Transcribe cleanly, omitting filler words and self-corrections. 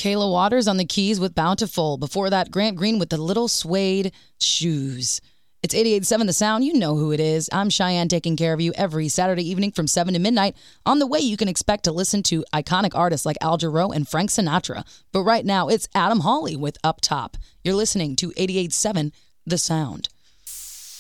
Kayla Waters on the keys with Bountiful. Before that, Grant Green with the little suede shoes. It's 88.7 The Sound. You know who it is. I'm Cheyenne, taking care of you every Saturday evening from 7 to midnight. On the way, you can expect to listen to iconic artists like Al Jarreau and Frank Sinatra. But right now, it's Adam Hawley with Up Top. You're listening to 88.7 The Sound.